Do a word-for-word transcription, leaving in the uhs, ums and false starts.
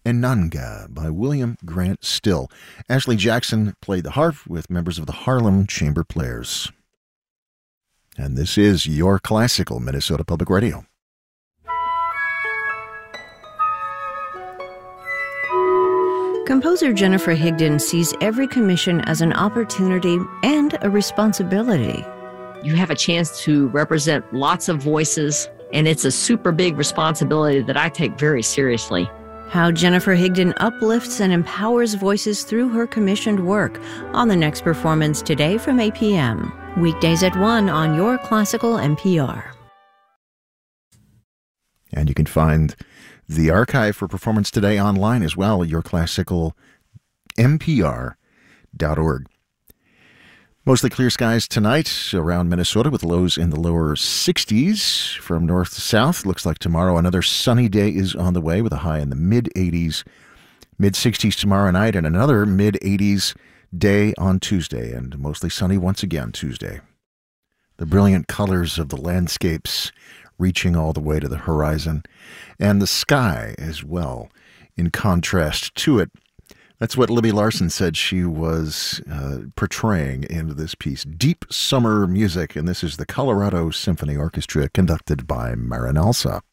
Enanga by William Grant Still. Ashley Jackson played the harp with members of the Harlem Chamber Players. And this is your classical Minnesota Public Radio. Composer Jennifer Higdon sees every commission as an opportunity and a responsibility. You have a chance to represent lots of voices, and it's a super big responsibility that I take very seriously. How Jennifer Higdon uplifts and empowers voices through her commissioned work on the next performance today from eight p.m. Weekdays at one on Your Classical N P R. And you can find the archive for performance today online as well at your classical n p r dot org. Mostly clear skies tonight around Minnesota with lows in the lower sixties from north to south. Looks like tomorrow another sunny day is on the way with a high in the mid-eighties, mid-sixties tomorrow night, and another mid-eighties day on Tuesday, and mostly sunny once again Tuesday. The brilliant colors of the landscapes reaching all the way to the horizon, and the sky as well in contrast to it. That's what Libby Larsen said she was uh, portraying in this piece, deep summer music, and this is the Colorado Symphony Orchestra conducted by Marin Alsop.